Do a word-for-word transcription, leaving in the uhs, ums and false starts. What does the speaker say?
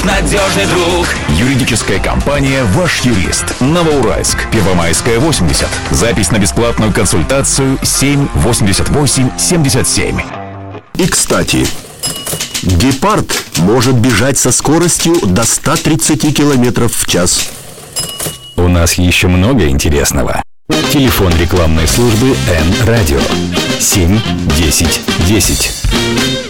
надежный друг. Юридическая компания «Ваш юрист». Новоуральск, Первомайская, восемьдесят. Запись на бесплатную консультацию семь восемьдесят восемь семьдесят семь. И, кстати, гепард может бежать со скоростью до ста тридцати километров в час. У нас еще много интересного. Телефон рекламной службы Н-Радио семь десять десять.